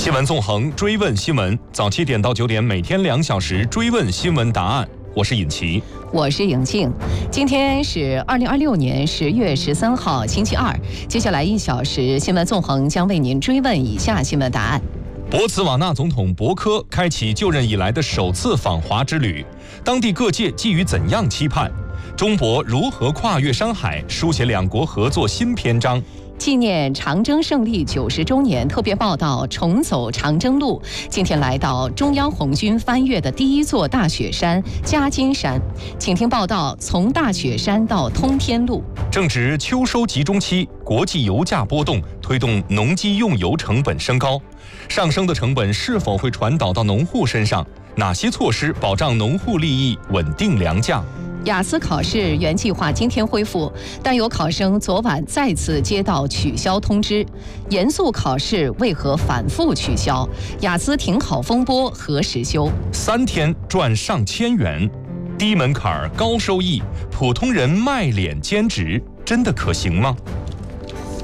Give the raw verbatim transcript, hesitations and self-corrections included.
新闻纵横，追问新闻，早七点到九点，每天两小时追问新闻答案。我是尹奇， 我是尹静。今天是二零二六年十月十三号，星期二。接下来一小时，新闻纵横将为您追问以下新闻答案。 博茨瓦纳总统博科开启就任以来的首次访华之旅，当地各界寄予怎样期盼？中博如何跨越山海，书写两国合作新篇章？ 纪念长征胜利九十周年特别报道重走长征路，今天来到中央红军翻越的第一座大雪山嘉金山，请听报道从大雪山到通天路。 正值秋收集中期，国际油价波动推动农机用油成本升高，上升的成本是否会传导到农户身上？哪些措施保障农户利益，稳定粮价？ 雅思考试原计划今天恢复，但有考生昨晚再次接到取消通知。严肃考试为何反复取消？雅思停考风波何时休？ 三天赚上千元，低门槛高收益，普通人卖脸兼职真的可行吗？